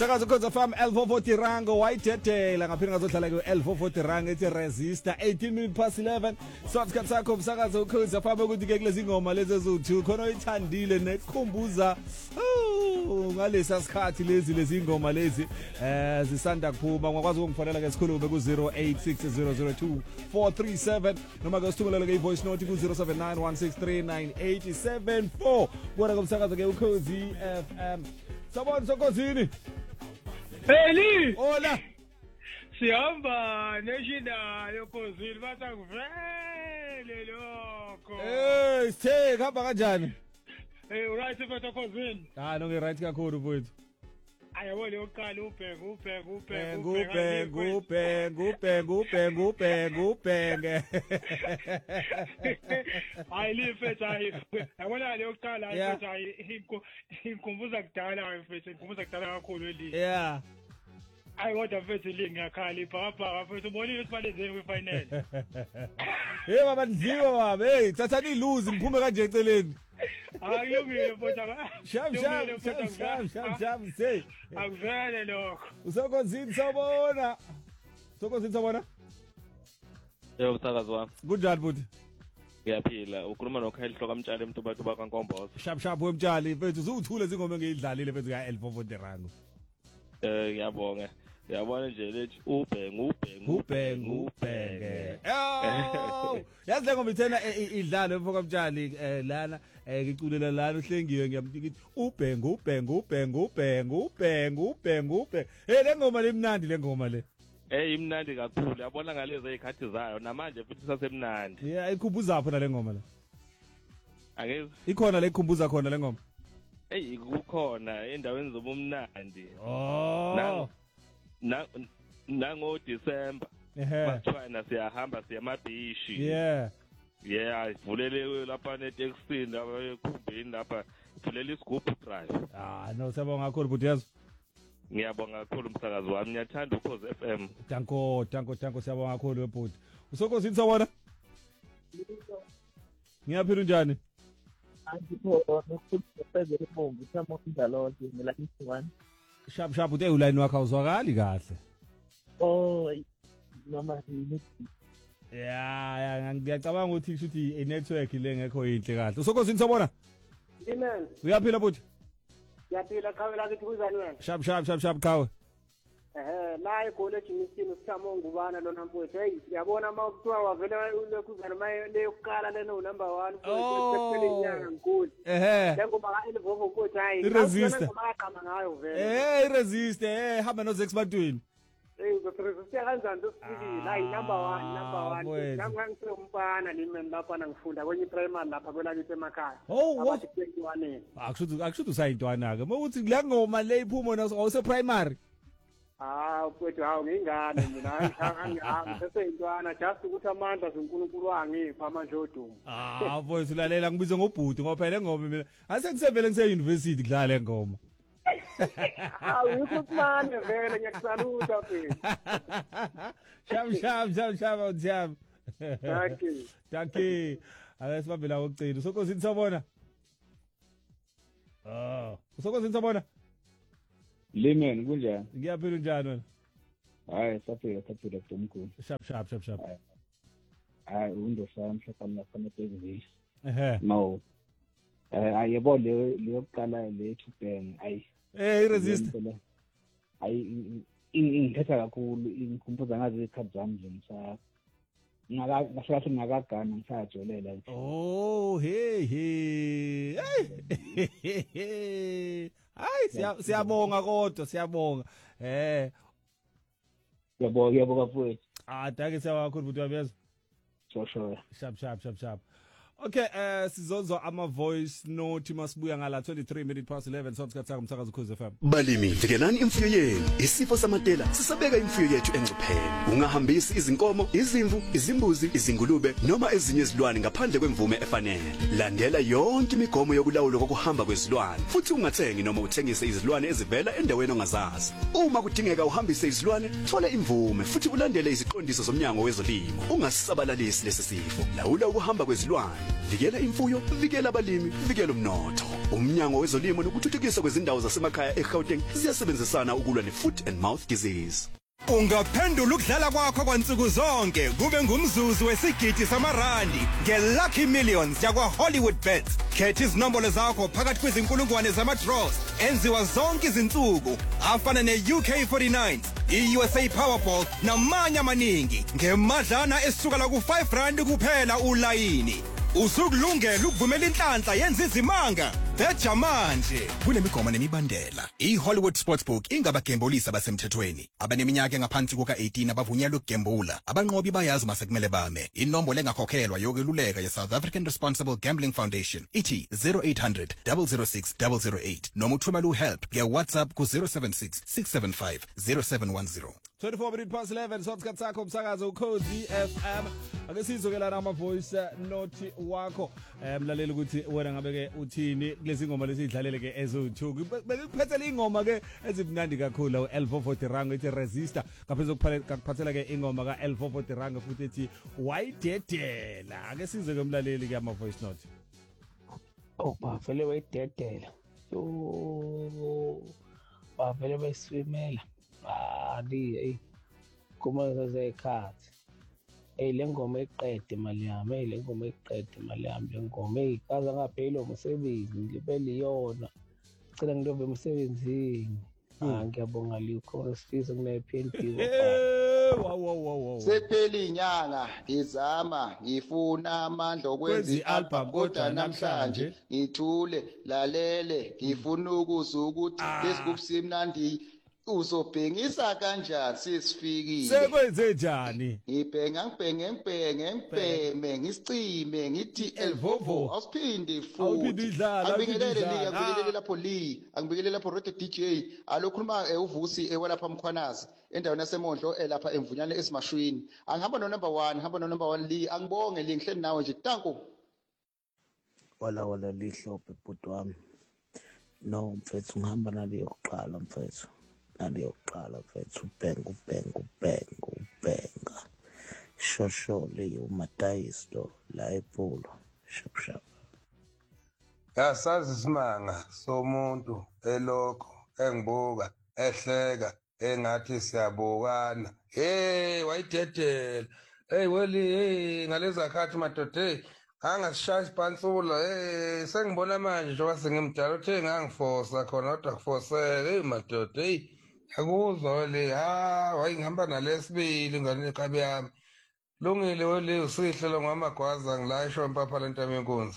Sakazo Khoza Farm L440 Rango wayidedela ngaphinde ngazodlala ku L440 Rango ethi Resistor 11:11 Softcat sakho umsakazo Khoza Farm ukuthi ke kulezi ngoma lezi ezu2 khona oyithandile nekukhumbuza ngalesa sikhathi lezi ngoma lezi zisanda kuphuma ungakwazi ukungifonela ke sikhulume ku 0860024437 noma ke usithumelele ke voice note ku 0791639874 bona kumsakazo ke uKhozi FM. Sabona sokozini. Heli. Hola. Sihamba national Khozini basangivele lokho. Sithe khamba kanjani? Right mfethu Khozini. No ngi right kakhulu mfethu. Ayabona uqala ubhenge. Hayi mfethu hayi. Yabona le uqala mfethu hayi inkumbuza kudala mfethu inkumbuza kudala kakhulu eli. Yeah. Hayi kodwa mfethu lingakhala phapha mfethu ubonile ukuthi balezeni kwi final. Baba ndliwa baba thathani iluzi ngiphume kanje eceleni. Ayungile mfethu. Sham say. Akuvele lokho. Usokozini sabona. Sokozini sabona? Yebo msakazi wami. Kunjani buthi? Ngiyaphila. Ukhuluma noKhayeli Hlokamtshali emtuba kaNkombozo. Shap wemtshali mfethu uzuthule izingoma engiyidlalile mfethu ka L440 Rango. Ngiyabonga. Yabona nje lethi ubhenge. Yazi le ngoma ithena idlalo emfokamtshali lana ngiculela lana uhlengiwe ngiyamthikithi ubhenge. Le ngoma lemnandi le ngoma le. Imnandi kakhulu. Yabona ngalezi ezikhathi zayo namanje futhi sasemnandi. Yeah, ikhumbuza apho le ngoma le. Angezi. Ikhona le ikhumbuza khona le ngoma. Kukhona endaweni zobumnandi. Nango December. Bathwana siyahamba siyamabhishi. Yeah, ivulele lapha neTexini lapha ekhumbini lapha ivulele isigubhu drive. No sabonga kakhulu buthi yazi. Ngiyabonga kakhulu msakazi wami. Ngiyathanda uKhozi FM. Danko siyabonga kakhulu webhuti. Usokozini sabona? Ngiyaphila njani? Shap uthe uline wakho awuzwakali kahle. Noma ngiyacabanga ukuthi kushuthi i-network le ngekho yinhle kahle. Usokozini sabona? Amen. Uyaphila buthi? Yaphila Qhawe la kithi kuzani wena? Shap Qhawe. La igole ejimisini usithamo ngubana lona mfowethu. Hey siyabona mawuthiwa wavele ulekuzana maye leyokuqala lena unumber 1 mfowethu inyanga nkulu. Lengoba ka L440 mfowethu hayi. Iresistor. Ngaqama ngayo vele. Iresistor hamba no Zex Bantwini. Uzoresistor kanjani usifikile? Hayi number 1. Ngangise umfana limi lapha ngifunda kwenye primary lapha kwelakithi emakhaya. What? 21. Akushuthi usayintwana ke. Mawuthi la ngoma le iphuma awuse primary. Mfowethu hawu ngingane mina ngiseseyintwana just ukuthi amandla zoNkulunkulu wangipha manje odumo. Mfowethu lalela ngibizwe ngobhuti ngoba phela ngoma mina ase ngisevele ngise-university kudlala le ngoma. Yikuthmane vele ngiyakusaluta mfethu. Sham. Danke. Ake sibambela ukucina. Usokozini sabona? Usokozini sabona? Lemon kunjani? Ngiyaphila njani wena? Hayi saphila kumkhulu. Shap. Hayi undosana mhlawumbe khona eThekwini. No. Ayebo le yokuqala le tubeng ayi. Iresistor. Ayi ingithetha kakhulu ingikhumbuza ngazi ikhadi zami nje ngingakagana ngisajolela nje. Hayi siyabonga kodwa siyabonga. Ngiyabonga mfowethu. Danke siyabonga kakhulu buthi wabezo. Sure. Shap. Okay, sizonzwa ama voice note masibuya ngala 11:23 sosikhathi sakho umsakazo Ukhozi FM. Balimi, vikelani imfuyo yenu. Isifo samatela sisabeka imfuyo yethu engcupheni. Ungahambisi izinkomo, izimvu, izimbuzi, izingulube noma ezinye izilwane ngaphandle kwemvume efanele. Landela yonke imigomo yokulawulwa kokuhamba kwezilwane. Futhi ungathengi noma uthengise izilwane ezivela endaweni ongazazi. Uma kudingeka uhambise izilwane, thola imvume futhi ulandele iziqondiso zomnyango wezolimo. Ungasabalalisi lesi sifo. Lawula ukuhamba kwezilwane. Vikela imfuyo, vikela abalimi, vikela umnotho. Umnyango wezolimo nokuthuthukiswa kwezindawo zasemakhaya eGauteng siyasebenzisana ukulwa ne-foot and mouth disease. Ungaphendula ukudlala kwakho kwansuku zonke kube ngumzuzu wesigidi samarandi ngeLucky Millions yakwa Hollywood Bets. Khetha izinombolo zakho phakathi kwezinkulungwane zama-draws enziwa zonke izinsuku afana ne-UK49, i-USA Powerball namanye amaningi ngemadlana esukela ku-R5 kuphela ulayini. Usukulungela ukuvumela inhlanhla yenza izimanga. Betha manje kunemigomo nemibandela. I-Hollywood Sportsbook ingabagembulisi abasemthethweni. Abaneminyaka engaphansi kuka-18 abavunyelwe ukugembula. Abanqobi bayazi mase kumele bame. Inombolo engakhokhelwa yokweluleka ye-South African Responsible Gambling Foundation ithi 0800 006 008 noma uthumela uhelp via WhatsApp ku 076 675 0710. 24 minutes past 11 sosikhathi sakho umsakazo uKhozi FM. Ake sizokelana ama voice note wakho mlaleli ukuthi wena ngabe ke uthini kulezi ngoma lesidlalele ke ezo2. Bekuphethela ingoma ke ezimnandi kakhulu u-L440 Rango ethi Resistor. Ngaphezu kokuphathela ke ingoma ka-L440 Rango futhi ethi Wayidedela. Ake size ke mlaleli ke ama voice note. Oh bavele wayidedela. Yo bavele bayiswimela. Hey kuma zezekhathi le ngoma eqede imali yami le ngoma eqede imali yami le ngoma kaza ngaphela umsebenzi ngilibele yona cela ngilobe emsebenzini ngiyabonga likho sifisa kune PNP wow sephela inyanga izama ngifuna amandla okwenza ialbum kodwa namhlanje ngithule lalele ngifuna ukuzwa ukuthi lesikubusimnandi uzobhengisa kanjani sisifikile sekwenze njani ngibhenge ngisicime ngithi elvovo awusiphinde futhi angibingelele lapho radio DJ alokhuluma uvusi ewalapha mkhwanazi endaweni yasemondlo lapha emvunyane esimashwini angihamba no number 1 li angibonge lingihleli nawe nje tanko wala lihlophe bhuti wami no mfethu ngihamba nali yokuqala mfethu mfethu ubenga shoshole umatayisto la ePulo shap yasazi isimanga somuntu elokho engibuka ehleka engathi siyabukana wayidedela weli ngaleza khathi madoda angasishaya isiphansula sengibona manje njengoba sengimdala uthe ngangifosa khona kodwa kufoseke madoda akuzwa le wayengihamba nalesibili ngane ekabi yami lungile wele usihle lo ngamagwaza ngilayisho empapha lentamo yenkunzi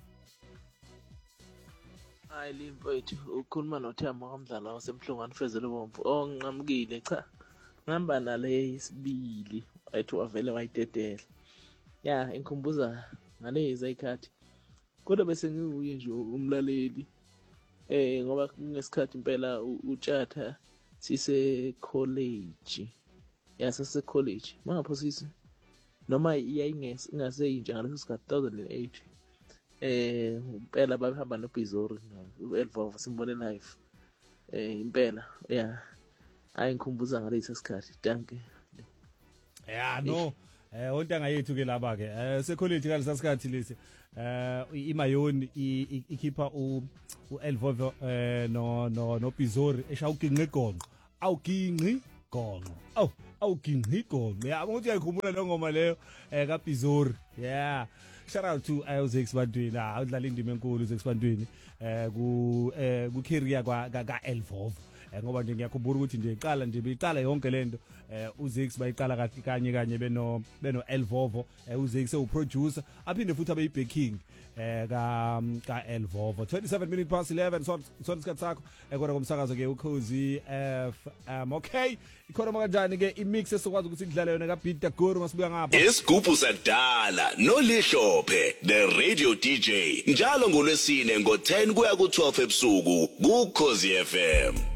limfethu ukhuluma noThamo kamdlala wasemhlongwane Fezelo Bomvu ngiqhamukile cha ngihamba nale isibili ayithu wavele wayidedela ingikhumbuza ngalezi ayikhathi kodwa bese ngiuye nje umlaleli ngoba ngesikhathi impela utshatha sise college sise college mangaphosisi noma ingase ngaleso sikhathi 2008 impela babehamba noBizori uElvovo simbone live impela ngikhumbuza ngalesi sikhathi danke no ontanga yethu ke laba ke secollege kalesa sikhathi lesi imayoni ikhipha uElvovo no Bizori eshawuginqe gonqo awuginqi gonqo awuginqi gonqo yabo ukuthi uyakhumbula le ngoma leyo kaBizori shout out to Isaac Sibandweni udlala indima enkulu Isaac Sibandweni ku career ka Elvovo ngoba nje ngiyakhumbula ukuthi nje beyiqala yonke lento uZix bayiqala kanye beno Elvovo uZix uproducer aphinde futhi abe backing ka Elvovo 27 minutes past 11 so isikhathi sakho ekona komsakazo ke uKhozi FM okay ikhona kanjani ke imix esokwazi ukuthi idlale yona ka Beat Guru masibuya ngapha isigubhu sadala nolihlophe the radio DJ njalo ngolwesine ngo10 kuya ku12 ebusuku ku Khosi FM